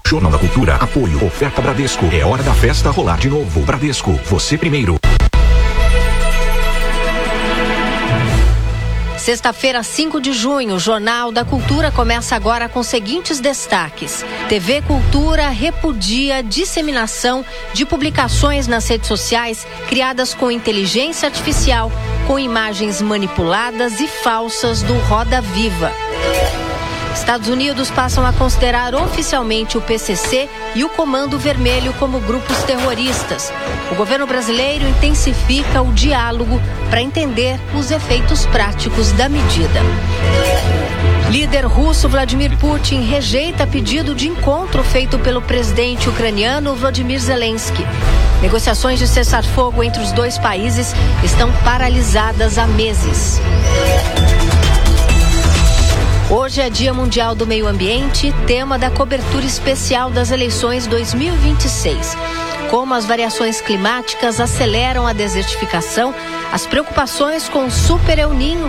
Jornal da Cultura, apoio, oferta Bradesco. É hora da festa rolar de novo. Bradesco, você primeiro. Sexta-feira, 5 de junho, o Jornal da Cultura começa agora com os seguintes destaques. TV Cultura repudia disseminação de publicações nas redes sociais criadas com inteligência artificial, com imagens manipuladas e falsas do Roda Viva. Estados Unidos passam a considerar oficialmente o PCC e o Comando Vermelho como grupos terroristas. O governo brasileiro intensifica o diálogo para entender os efeitos práticos da medida. Líder russo Vladimir Putin rejeita pedido de encontro feito pelo presidente ucraniano Volodymyr Zelensky. Negociações de cessar-fogo entre os dois países estão paralisadas há meses. Hoje é Dia Mundial do Meio Ambiente, tema da cobertura especial das eleições 2026. Como as variações climáticas aceleram a desertificação, as preocupações com o Super El Niño